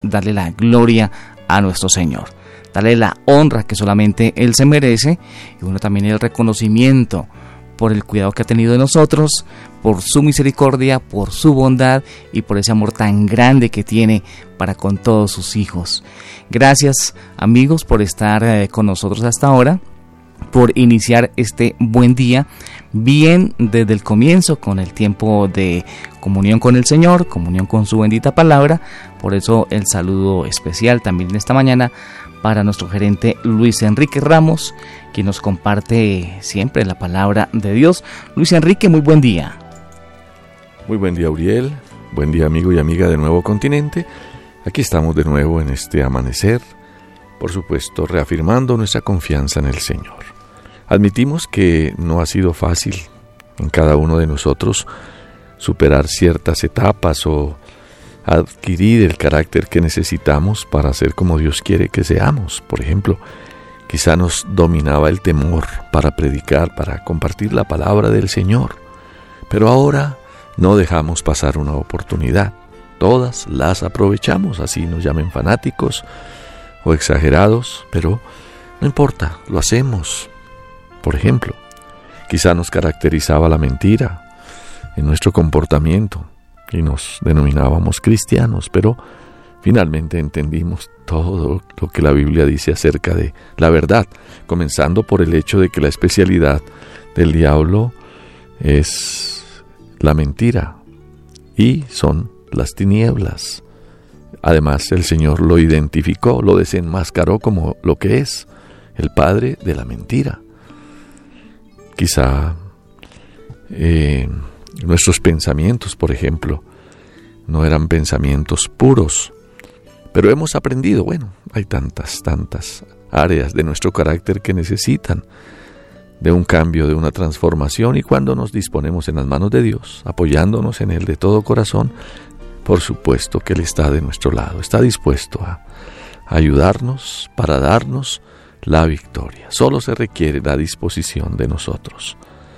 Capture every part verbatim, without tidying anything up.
darle la gloria a nuestro Señor, darle la honra que solamente Él se merece, y uno también el reconocimiento por el cuidado que ha tenido de nosotros, por su misericordia, por su bondad y por ese amor tan grande que tiene para con todos sus hijos. Gracias, amigos, por estar eh, con nosotros hasta ahora, por iniciar este buen día bien desde el comienzo, con el tiempo de comunión con el Señor, comunión con su bendita palabra. Por eso el saludo especial también en esta mañana para nuestro gerente Luis Enrique Ramos, quien nos comparte siempre la palabra de Dios. Luis Enrique, muy buen día. Muy buen día, Uriel. Buen día, amigo y amiga de Nuevo Continente. Aquí estamos de nuevo en este amanecer, por supuesto, reafirmando nuestra confianza en el Señor. Admitimos que no ha sido fácil en cada uno de nosotros superar ciertas etapas o adquirir el carácter que necesitamos para ser como Dios quiere que seamos. Por ejemplo, quizá nos dominaba el temor para predicar, para compartir la palabra del Señor, pero ahora no dejamos pasar una oportunidad. Todas las aprovechamos, así nos llamen fanáticos o exagerados, pero no importa, lo hacemos. Por ejemplo, quizá nos caracterizaba la mentira en nuestro comportamiento y nos denominábamos cristianos, pero finalmente entendimos todo lo que la Biblia dice acerca de la verdad, comenzando por el hecho de que la especialidad del diablo es la mentira y son las tinieblas. Además, el Señor lo identificó, lo desenmascaró como lo que es, el padre de la mentira. Quizá eh, nuestros pensamientos, por ejemplo, no eran pensamientos puros, pero hemos aprendido, bueno, hay tantas, tantas áreas de nuestro carácter que necesitan de un cambio, de una transformación, y cuando nos disponemos en las manos de Dios, apoyándonos en Él de todo corazón, por supuesto que Él está de nuestro lado, está dispuesto a ayudarnos para darnos la victoria. Solo se requiere la disposición de nosotros.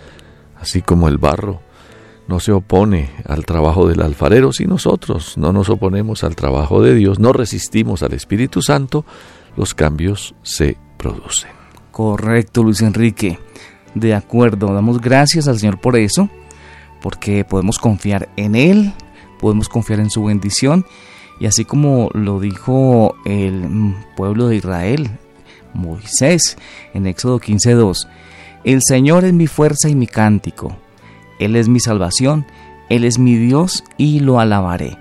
Así como el barro no se opone al trabajo del alfarero, si nosotros no nos oponemos al trabajo de Dios, no resistimos al Espíritu Santo, los cambios se producen. Correcto, Luis Enrique. De acuerdo, damos gracias al Señor por eso, porque podemos confiar en Él, podemos confiar en su bendición, y así como lo dijo el pueblo de Israel, Moisés, en Éxodo quince dos, el Señor es mi fuerza y mi cántico, Él es mi salvación, Él es mi Dios y lo alabaré.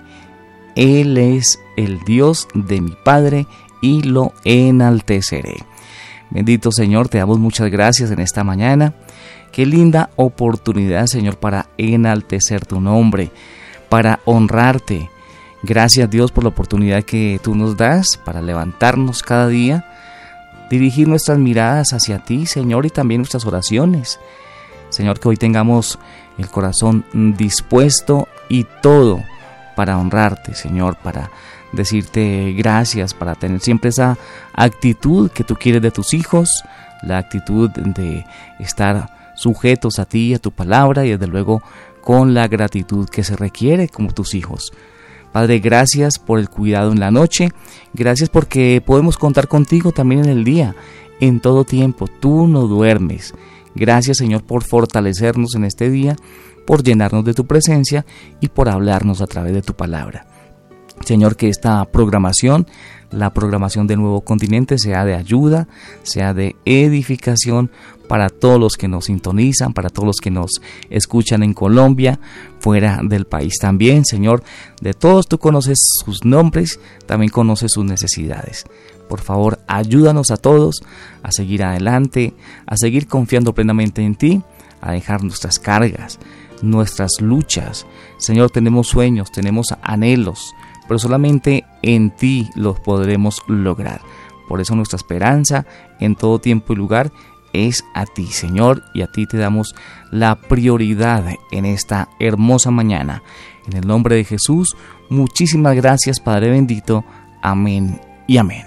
Él es el Dios de mi Padre y lo enalteceré. Bendito Señor, te damos muchas gracias en esta mañana. Qué linda oportunidad, Señor, para enaltecer tu nombre, para honrarte. Gracias, Dios, por la oportunidad que tú nos das para levantarnos cada día, dirigir nuestras miradas hacia ti, Señor, y también nuestras oraciones. Señor, que hoy tengamos el corazón dispuesto y todo para honrarte, Señor, para decirte gracias, para tener siempre esa actitud que tú quieres de tus hijos, la actitud de estar sujetos a ti, a tu palabra, y desde luego con la gratitud que se requiere como tus hijos. Padre, gracias por el cuidado en la noche, gracias porque podemos contar contigo también en el día, en todo tiempo, tú no duermes. Gracias, Señor, por fortalecernos en este día, por llenarnos de tu presencia y por hablarnos a través de tu palabra. Señor, que esta programación, la programación de Nuevo Continente, sea de ayuda, sea de edificación para todos los que nos sintonizan, para todos los que nos escuchan en Colombia, fuera del país también. Señor, de todos tú conoces sus nombres, también conoces sus necesidades. Por favor, ayúdanos a todos a seguir adelante, a seguir confiando plenamente en ti, a dejar nuestras cargas, nuestras luchas. Señor, tenemos sueños, tenemos anhelos, pero solamente en ti los podremos lograr. Por eso nuestra esperanza en todo tiempo y lugar es a ti, Señor, y a ti te damos la prioridad en esta hermosa mañana. En el nombre de Jesús, muchísimas gracias, Padre bendito. Amén y amén.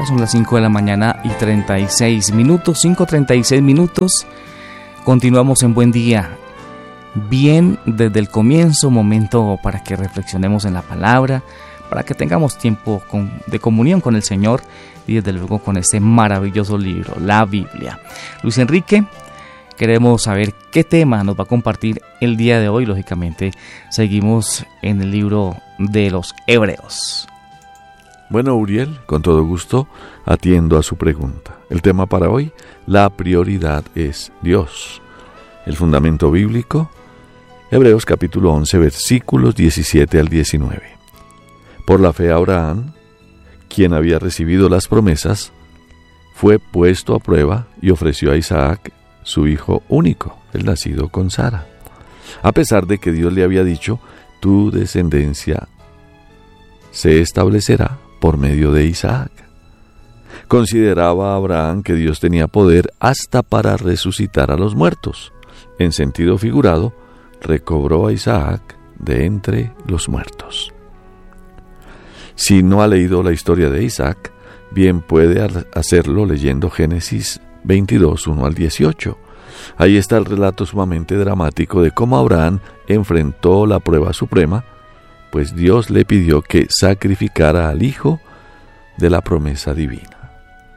Ya son las cinco de la mañana y treinta y seis minutos, cinco treinta y seis minutos. Continuamos en Buen Día. Bien desde el comienzo, momento para que reflexionemos en la palabra, para que tengamos tiempo con, de comunión con el Señor y desde luego con este maravilloso libro, la Biblia. Luis Enrique, queremos saber qué tema nos va a compartir el día de hoy. Lógicamente, seguimos en el libro de los Hebreos. Bueno, Uriel, con todo gusto atiendo a su pregunta. El tema para hoy, la prioridad es Dios. El fundamento bíblico, Hebreos capítulo once, versículos diecisiete al diecinueve. Por la fe Abraham, quien había recibido las promesas, fue puesto a prueba y ofreció a Isaac, su hijo único, el nacido con Sara, a pesar de que Dios le había dicho, tu descendencia se establecerá por medio de Isaac. Consideraba Abraham que Dios tenía poder hasta para resucitar a los muertos. En sentido figurado, recobró a Isaac de entre los muertos. Si no ha leído la historia de Isaac, bien puede hacerlo leyendo Génesis veintidós, uno al dieciocho. Ahí está el relato sumamente dramático de cómo Abraham enfrentó la prueba suprema, pues Dios le pidió que sacrificara al hijo de la promesa divina.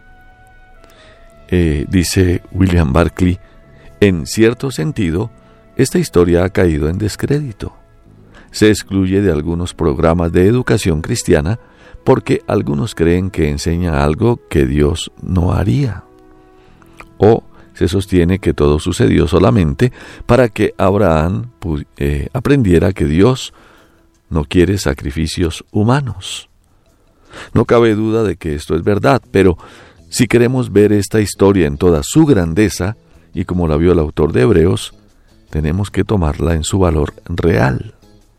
Eh, dice William Barclay, en cierto sentido, esta historia ha caído en descrédito. Se excluye de algunos programas de educación cristiana porque algunos creen que enseña algo que Dios no haría. O se sostiene que todo sucedió solamente para que Abraham eh, aprendiera que Dios no quiere sacrificios humanos. No cabe duda de que esto es verdad, pero si queremos ver esta historia en toda su grandeza, y como la vio el autor de Hebreos, tenemos que tomarla en su valor real.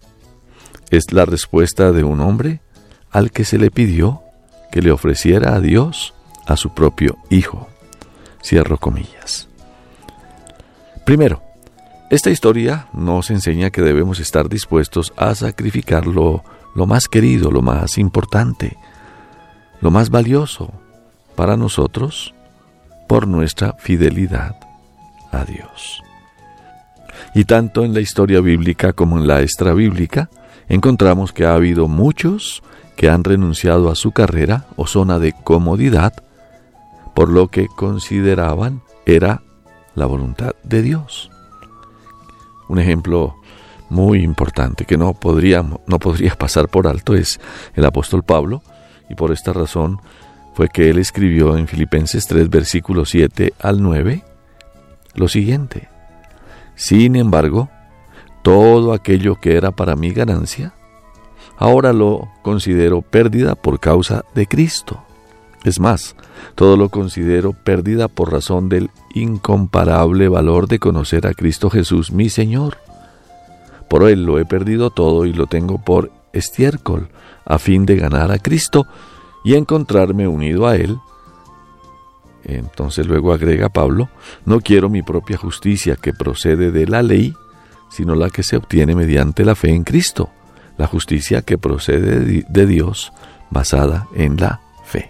Es la respuesta de un hombre al que se le pidió que le ofreciera a Dios a su propio hijo. Cierro comillas. Primero, esta historia nos enseña que debemos estar dispuestos a sacrificar lo, lo más querido, lo más importante, lo más valioso para nosotros por nuestra fidelidad a Dios. Y tanto en la historia bíblica como en la extrabíblica, encontramos que ha habido muchos que han renunciado a su carrera o zona de comodidad por lo que consideraban era la voluntad de Dios. Un ejemplo muy importante que no podría, no podría pasar por alto es el apóstol Pablo, y por esta razón fue que él escribió en Filipenses tres, versículos siete al nueve, lo siguiente: sin embargo, todo aquello que era para mí ganancia, ahora lo considero pérdida por causa de Cristo. Es más, todo lo considero pérdida por razón del incomparable valor de conocer a Cristo Jesús, mi Señor. Por Él lo he perdido todo y lo tengo por estiércol, a fin de ganar a Cristo y encontrarme unido a Él. Entonces luego agrega Pablo, no quiero mi propia justicia que procede de la ley, sino la que se obtiene mediante la fe en Cristo, la justicia que procede de Dios basada en la fe.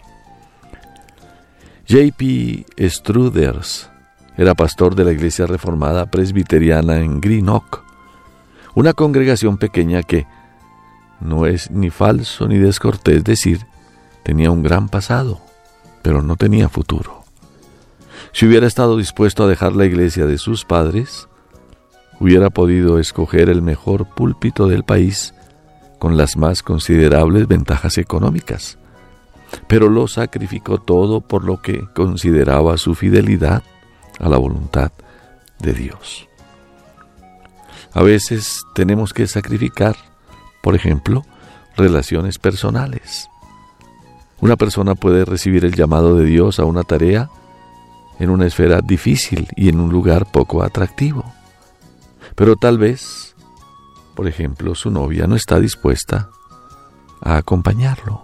J P Struthers era pastor de la Iglesia Reformada Presbiteriana en Greenock, una congregación pequeña que, no es ni falso ni descortés decir, tenía un gran pasado, pero no tenía futuro. Si hubiera estado dispuesto a dejar la iglesia de sus padres, hubiera podido escoger el mejor púlpito del país con las más considerables ventajas económicas, pero lo sacrificó todo por lo que consideraba su fidelidad a la voluntad de Dios. A veces tenemos que sacrificar, por ejemplo, relaciones personales. Una persona puede recibir el llamado de Dios a una tarea en una esfera difícil y en un lugar poco atractivo, pero tal vez, por ejemplo, su novia no está dispuesta a acompañarlo.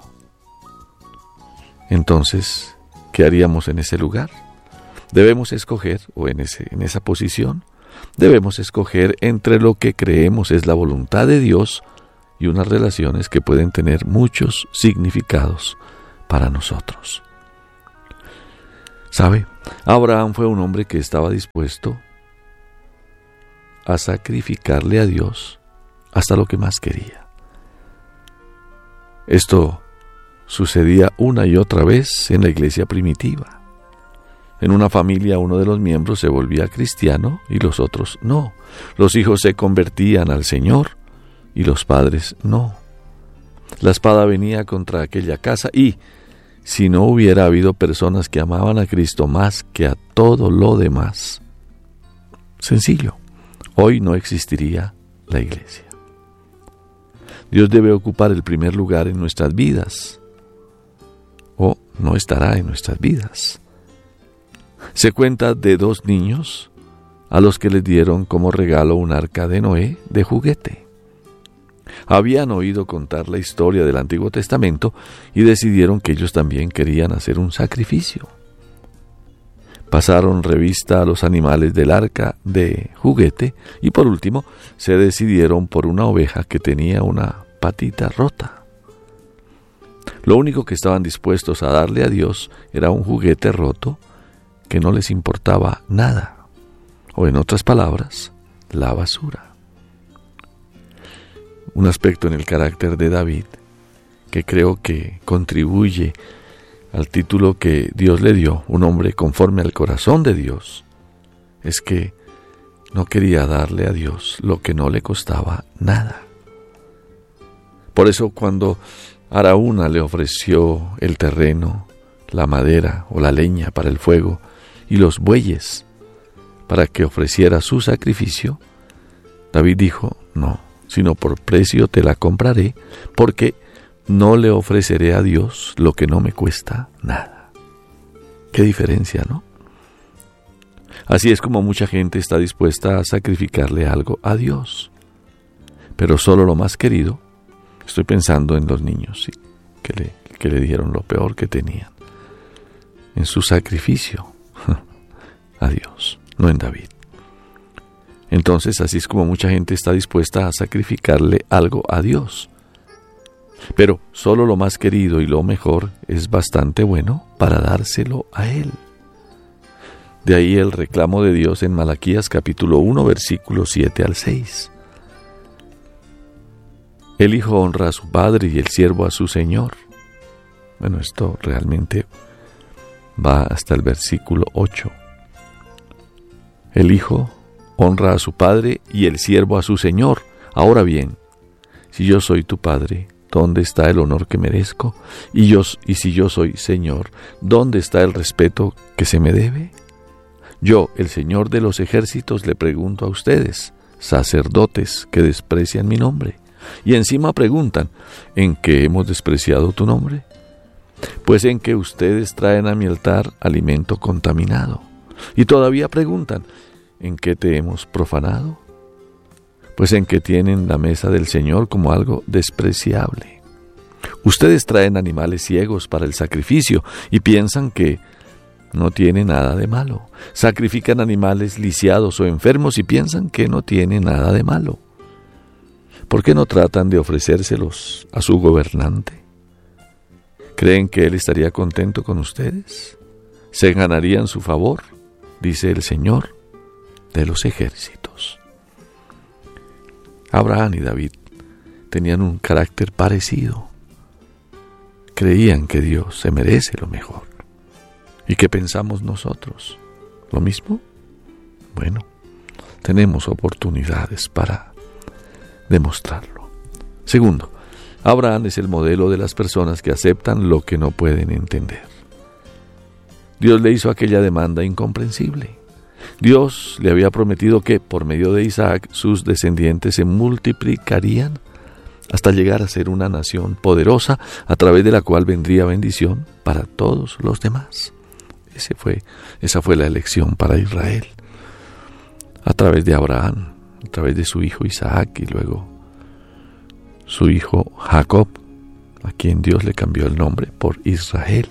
Entonces, ¿qué haríamos en ese lugar? Debemos escoger, o en, ese, en esa posición, debemos escoger entre lo que creemos es la voluntad de Dios y unas relaciones que pueden tener muchos significados para nosotros. ¿Sabe? Abraham fue un hombre que estaba dispuesto a sacrificarle a Dios hasta lo que más quería. Esto sucedía una y otra vez en la iglesia primitiva. En una familia uno de los miembros se volvía cristiano y los otros no. Los hijos se convertían al Señor y los padres no. La espada venía contra aquella casa y, si no hubiera habido personas que amaban a Cristo más que a todo lo demás, sencillo, hoy no existiría la iglesia. Dios debe ocupar el primer lugar en nuestras vidas, o no estará en nuestras vidas. Se cuenta de dos niños a los que les dieron como regalo un arca de Noé de juguete. Habían oído contar la historia del Antiguo Testamento y decidieron que ellos también querían hacer un sacrificio. Pasaron revista a los animales del arca de juguete y por último se decidieron por una oveja que tenía una patita rota. Lo único que estaban dispuestos a darle a Dios era un juguete roto que no les importaba nada, o en otras palabras, la basura. Un aspecto en el carácter de David que creo que contribuye al título que Dios le dio, un hombre conforme al corazón de Dios, es que no quería darle a Dios lo que no le costaba nada. Por eso cuando Araúna le ofreció el terreno, la madera o la leña para el fuego y los bueyes para que ofreciera su sacrificio, David dijo, no, sino por precio te la compraré, porque no le ofreceré a Dios lo que no me cuesta nada. Qué diferencia, ¿no? Así es como mucha gente está dispuesta a sacrificarle algo a Dios, pero solo lo más querido. Estoy pensando en los niños, sí, que le, que le dieron lo peor que tenían, en su sacrificio a Dios, no en David. Entonces, así es como mucha gente está dispuesta a sacrificarle algo a Dios. Pero solo lo más querido y lo mejor es bastante bueno para dárselo a Él. De ahí el reclamo de Dios en Malaquías capítulo uno, versículos siete al seis. El hijo honra a su padre y el siervo a su señor. Bueno, esto realmente va hasta el versículo ocho. El hijo honra a su padre y el siervo a su señor. Ahora bien, si yo soy tu padre, ¿dónde está el honor que merezco? Y, yo, y si yo soy señor, ¿dónde está el respeto que se me debe? Yo, el Señor de los ejércitos, le pregunto a ustedes, sacerdotes que desprecian mi nombre, y encima preguntan, ¿en qué hemos despreciado tu nombre? Pues en que ustedes traen a mi altar alimento contaminado. Y todavía preguntan, ¿en qué te hemos profanado? Pues en que tienen la mesa del Señor como algo despreciable. Ustedes traen animales ciegos para el sacrificio y piensan que no tiene nada de malo. Sacrifican animales lisiados o enfermos y piensan que no tiene nada de malo. ¿Por qué no tratan de ofrecérselos a su gobernante? ¿Creen que él estaría contento con ustedes? ¿Se ganarían su favor? Dice el Señor de los ejércitos. Abraham y David tenían un carácter parecido. Creían que Dios se merece lo mejor. ¿Y qué pensamos nosotros? ¿Lo mismo? Bueno, tenemos oportunidades para demostrarlo. Segundo, Abraham es el modelo de las personas que aceptan lo que no pueden entender. Dios le hizo aquella demanda incomprensible. Dios le había prometido que por medio de Isaac sus descendientes se multiplicarían hasta llegar a ser una nación poderosa a través de la cual vendría bendición para todos los demás. Ese fue, esa fue la elección para Israel. A través de Abraham, a través de su hijo Isaac y luego su hijo Jacob, a quien Dios le cambió el nombre por Israel.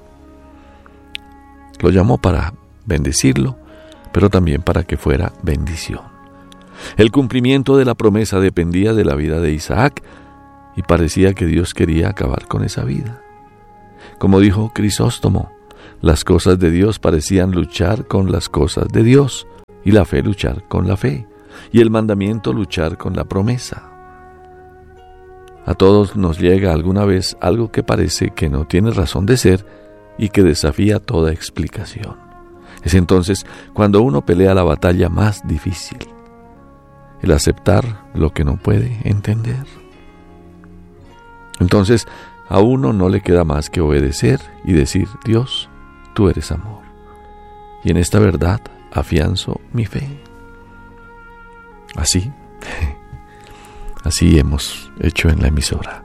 Lo llamó para bendecirlo, pero también para que fuera bendición. El cumplimiento de la promesa dependía de la vida de Isaac y parecía que Dios quería acabar con esa vida. Como dijo Crisóstomo, Las cosas de Dios parecían luchar con las cosas de Dios, y la fe luchar con la fe, y el mandamiento luchar con la promesa. A todos nos llega alguna vez algo que parece que no tiene razón de ser y que desafía toda explicación. Es entonces cuando uno pelea la batalla más difícil, el aceptar lo que no puede entender. Entonces a uno no le queda más que obedecer y decir: Dios, tú eres amor, y en esta verdad afianzo mi fe. Así, así hemos hecho en la emisora.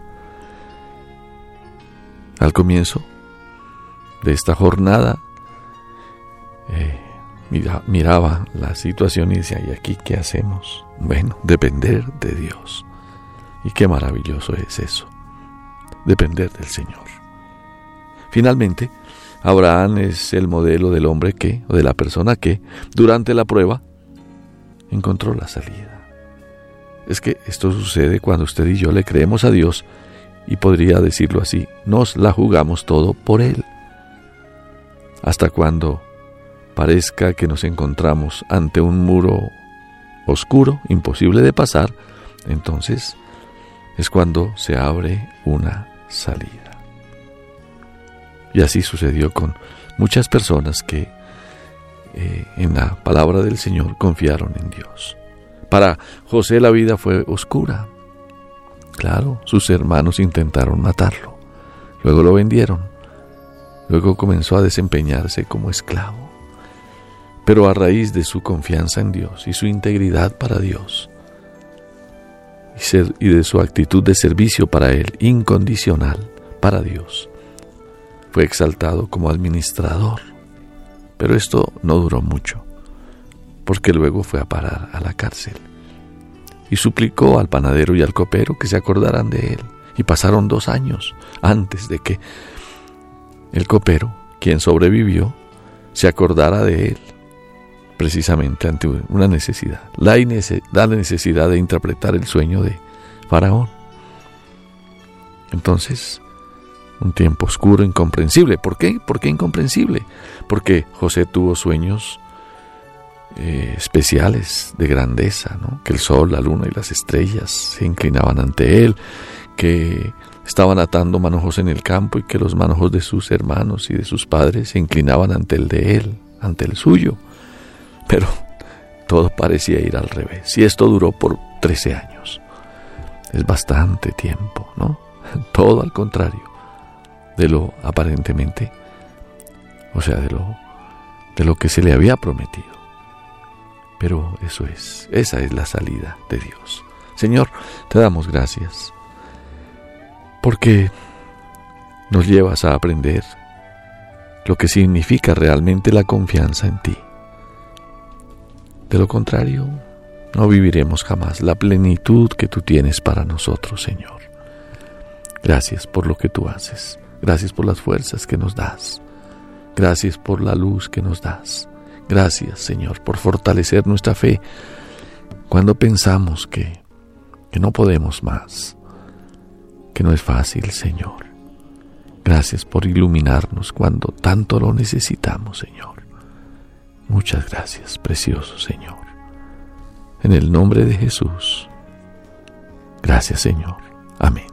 Al comienzo de esta jornada, eh, mira, miraba la situación y decía: ¿y aquí qué hacemos? Bueno, depender de Dios. Y qué maravilloso es eso, depender del Señor. Finalmente, Abraham es el modelo del hombre que, o de la persona que, durante la prueba, encontró la salida. Es que esto sucede cuando usted y yo le creemos a Dios, y podría decirlo así, nos la jugamos todo por Él. Hasta cuando parezca que nos encontramos ante un muro oscuro, imposible de pasar, entonces es cuando se abre una salida. Y así sucedió con muchas personas que eh, en la palabra del Señor confiaron en Dios. Para José la vida fue oscura. Claro, sus hermanos intentaron matarlo. Luego lo vendieron. Luego comenzó a desempeñarse como esclavo. Pero a raíz de su confianza en Dios y su integridad para Dios, y, ser, y de su actitud de servicio para Él, incondicional para Dios, fue exaltado como administrador. Pero esto no duró mucho, porque luego fue a parar a la cárcel. Y suplicó al panadero y al copero que se acordaran de él. Y pasaron dos años antes de que el copero, quien sobrevivió, se acordara de él, precisamente ante una necesidad, la, inece- la necesidad de interpretar el sueño de Faraón. Entonces, un tiempo oscuro, incomprensible. ¿Por qué? ¿Por qué incomprensible? Porque José tuvo sueños eh, especiales de grandeza, ¿no? Que el sol, la luna y las estrellas se inclinaban ante él, que estaban atando manojos en el campo y que los manojos de sus hermanos y de sus padres se inclinaban ante el de él, ante el suyo. Pero todo parecía ir al revés. Y esto duró por trece años. Es bastante tiempo, ¿no? Todo al contrario de lo aparentemente, o sea, de lo, de lo que se le había prometido. Pero eso es, esa es la salida de Dios. Señor, te damos gracias, porque nos llevas a aprender lo que significa realmente la confianza en ti. De lo contrario, no viviremos jamás la plenitud que tú tienes para nosotros, Señor. Gracias por lo que tú haces. Gracias por las fuerzas que nos das. Gracias por la luz que nos das. Gracias, Señor, por fortalecer nuestra fe cuando pensamos que, que no podemos más, que no es fácil, Señor. Gracias por iluminarnos cuando tanto lo necesitamos, Señor. Muchas gracias, precioso Señor. En el nombre de Jesús. Gracias, Señor. Amén.